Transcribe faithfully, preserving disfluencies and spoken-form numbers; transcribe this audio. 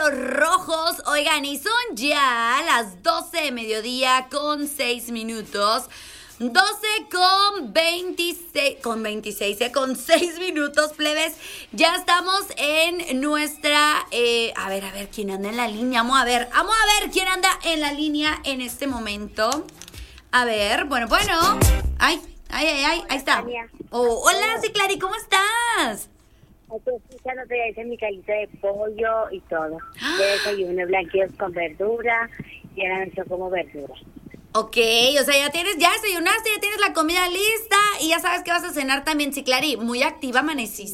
Diablos Rojos. Oigan, y son ya las doce de mediodía con seis minutos. doce con veintiséis, con veintiséis, eh, con seis minutos, plebes. Ya estamos en nuestra, eh, a ver, a ver, ¿quién anda en la línea? Vamos a ver, vamos a ver quién anda en la línea en este momento. A ver, bueno, bueno. Ay, ay, ay, ay, ahí está. Oh, hola, Ciclari, ¿cómo estás? Estoy escuchándote, ya hice mi calita de pollo y todo. De desayuno, blanqueos con verdura y ahora yo como verdura. Ok, o sea, ya tienes, ya desayunaste, ya tienes la comida lista y ya sabes que vas a cenar también, Ciclari. Muy activa amaneciste.